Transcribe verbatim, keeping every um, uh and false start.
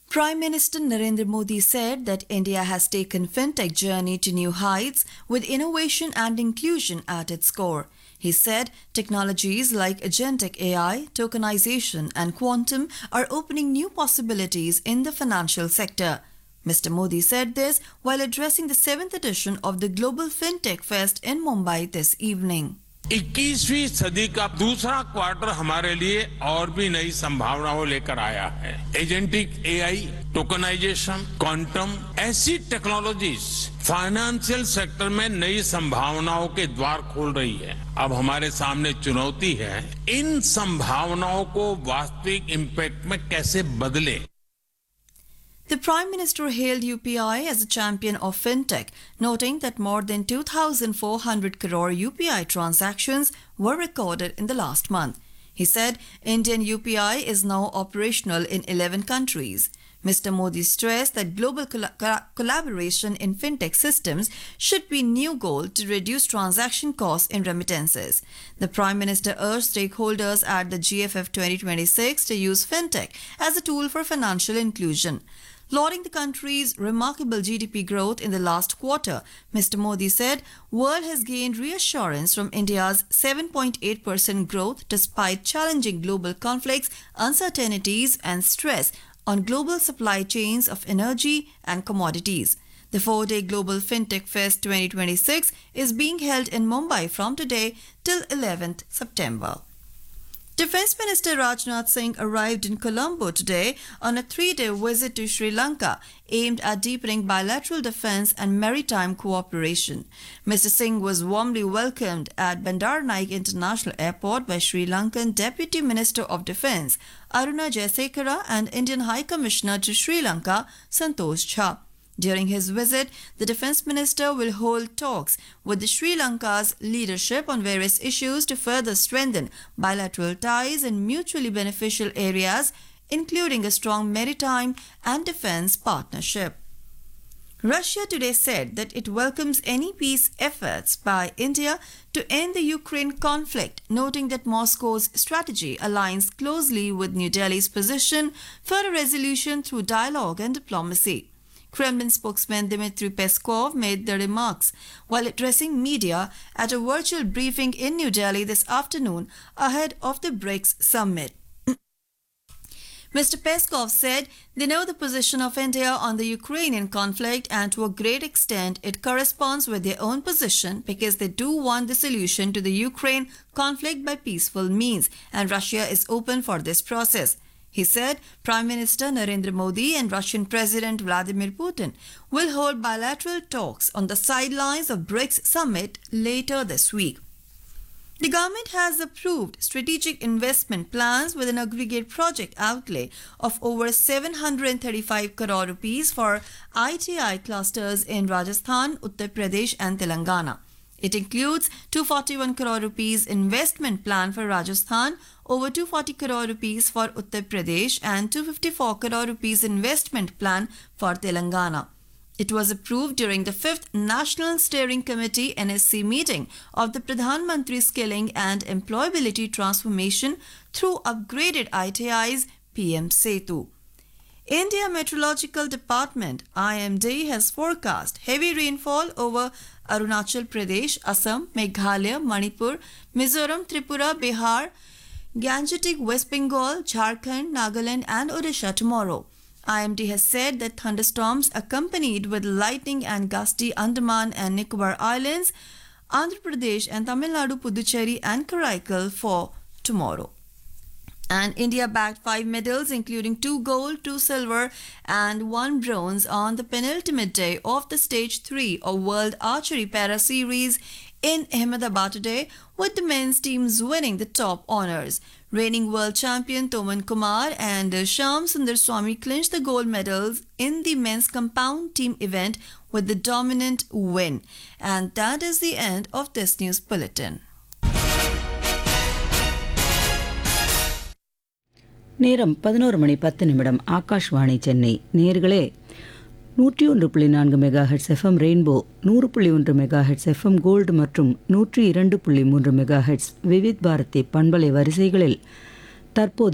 Prime Minister Narendra Modi said that India has taken fintech journey to new heights with innovation and inclusion at its core. He said technologies like agentic A I, tokenization and quantum are opening new possibilities in the financial sector. Mister Modi said this while addressing the seventh edition of the Global FinTech Fest in Mumbai this evening. इक्कीसवीं सदी का दूसरा quarter हमारे लिए और भी नई संभावनाओं लेकर आया है। एजेंटिक एआई, टोकनाइजेशन, क्वांटम ऐसी टेक्नोलॉजीज फाइनेंशियल सेक्टर में नई संभावनाओं के द्वार खोल रही है। अब हमारे सामने चुनौती है इन संभावनाओं को वास्तविक इम्पैक्ट में कैसे बदले। The Prime Minister hailed U P I as a champion of fintech, noting that more than two thousand four hundred crore U P I transactions were recorded in the last month. He said Indian U P I is now operational in eleven countries. Mister Modi stressed that global coll- collaboration in fintech systems should be a new goal to reduce transaction costs in remittances. The Prime Minister urged stakeholders at the G F F twenty twenty-six to use fintech as a tool for financial inclusion. Lauding the country's remarkable G D P growth in the last quarter, Mister Modi said world has gained reassurance from India's seven point eight percent growth despite challenging global conflicts, uncertainties and stress on global supply chains of energy and commodities. The four-day Global FinTech Fest twenty twenty-six is being held in Mumbai from today till eleventh September. Defence Minister Rajnath Singh arrived in Colombo today on a three-day visit to Sri Lanka aimed at deepening bilateral defence and maritime cooperation. Mister Singh was warmly welcomed at Bandaranaike International Airport by Sri Lankan Deputy Minister of Defence Aruna Jayasekara and Indian High Commissioner to Sri Lanka Santosh Jha. During his visit, the Defence Minister will hold talks with the Sri Lanka's leadership on various issues to further strengthen bilateral ties in mutually beneficial areas, including a strong maritime and defence partnership. Russia today said that it welcomes any peace efforts by India to end the Ukraine conflict, noting that Moscow's strategy aligns closely with New Delhi's position for a resolution through dialogue and diplomacy. Kremlin spokesman Dmitry Peskov made the remarks while addressing media at a virtual briefing in New Delhi this afternoon ahead of the BRICS summit. Mister Peskov said they know the position of India on the Ukrainian conflict and to a great extent it corresponds with their own position because they do want the solution to the Ukraine conflict by peaceful means and Russia is open for this process. He said Prime Minister Narendra Modi and Russian President Vladimir Putin will hold bilateral talks on the sidelines of BRICS summit later this week. The government has approved strategic investment plans with an aggregate project outlay of over seven hundred thirty-five crore rupees for I T I clusters in Rajasthan, Uttar Pradesh and Telangana. It includes two hundred forty-one crore rupees investment plan for Rajasthan, over two hundred forty crore rupees for Uttar Pradesh and two hundred fifty-four crore rupees investment plan for Telangana. It was approved during the fifth National Steering Committee N S C meeting of the Pradhan Mantri Skilling and Employability Transformation through upgraded I T Is P M Setu. India Meteorological Department I M D has forecast heavy rainfall over Arunachal Pradesh, Assam, Meghalaya, Manipur, Mizoram, Tripura, Bihar, Gangetic, West Bengal, Jharkhand, Nagaland and Odisha tomorrow. I M D has said that thunderstorms accompanied with lightning and gusty Andaman and Nicobar Islands, Andhra Pradesh and Tamil Nadu, Puducherry and Karaikal for tomorrow. And India bagged five medals, including two gold, two silver, and one bronze on the penultimate day of the Stage three of World Archery Para Series in Ahmedabad today, with the men's teams winning the top honours. Reigning world champion Toman Kumar and Shyam Sundar Swami clinched the gold medals in the men's compound team event with the dominant win. And that is the end of this news bulletin. நேரம் பதினோரு மணி பத்து நிமிடம். ஆகாஷ்வாணி சென்னை. நேயர்களே, நூற்றி ஒன்று புள்ளி நான்கு mega heads FM rainbow, நூறு புள்ளி ஒன்று மெகா ஹெட்ஸ் எஃப்எம் கோல்டு மற்றும் நூற்றி இரண்டு புள்ளி மூன்று மெகா ஹெட்ஸ் விவித் பாரதி பண்பலை வரிசைகளில் தற்போது